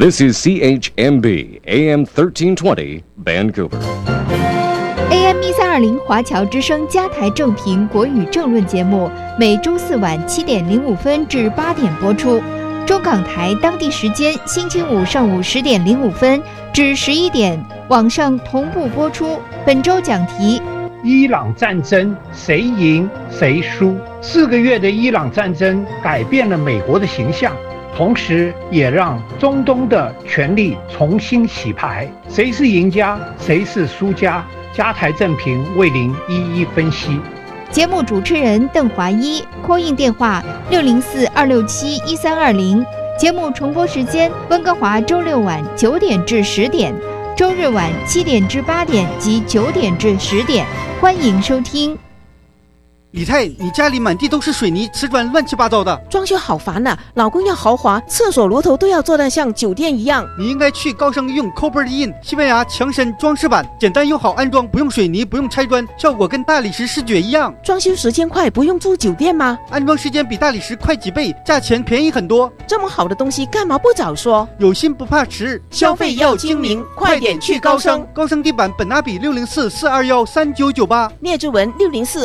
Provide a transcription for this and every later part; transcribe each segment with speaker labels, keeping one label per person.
Speaker 1: This is CHMB AM 1320 Vancouver.
Speaker 2: AM 1320华侨之声加台正频国语政论节目，每周四晚7点05分至8点播出。中港台当地时间星期五上午10点05分至11点，网上同步播出。本周讲题：
Speaker 3: 伊朗战争谁赢谁输？4个月的伊朗战争改变了美国的形象，同时也让中东的权力重新洗牌。谁是赢家，谁是输家？加台正评为您一一分析。
Speaker 2: 节目主持人邓华一，call in电话604-267-1320。节目重播时间：温哥华周六晚9点至10点，周日晚7点至8点及9点至10点。欢迎收听。
Speaker 4: 李太，你家里满地都是水泥瓷砖，乱七八糟的，
Speaker 5: 装修好烦啊！老公要豪华，厕所螺头都要做得像酒店一样。
Speaker 4: 你应该去高盛用 Copper In 西班牙强身装饰板，简单又好安装，不用水泥，不用拆砖，效果跟大理石视觉一样。
Speaker 5: 装修时间快，不用住酒店吗？
Speaker 4: 安装时间比大理石快几倍，价钱便宜很多。
Speaker 5: 这么好的东西，干嘛不早说？
Speaker 4: 有心不怕迟，
Speaker 5: 消费要精明，快点去高盛。
Speaker 4: 高盛地板本拿比604-421-3998，
Speaker 5: 聂志文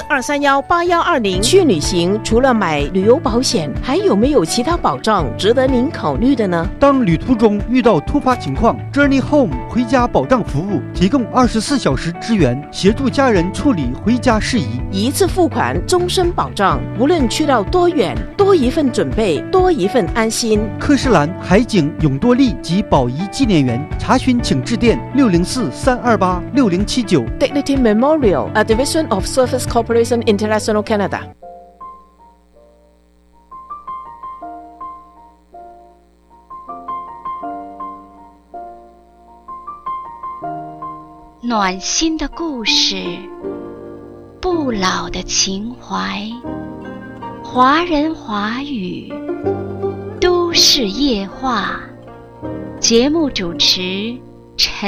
Speaker 5: 604-231-8120。去旅行除了买旅游保险，还有没有其他保障值得您考虑的呢？
Speaker 4: 当旅途中遇到突发情况， Journey Home 回家保障服务提供24小时支援，协助家人处理回家事宜，
Speaker 5: 一次付款，终身保障，无论去到多远，多一份准备，多一份安心。
Speaker 4: 科士兰、海景、永多利及宝仪纪念园，查询请致电604-328-6079。
Speaker 5: Dignity Memorial, a division of Surface Corporation International Canada。
Speaker 6: 暖心的故事，不老的情怀，华人华语，都市夜话。节目主持陈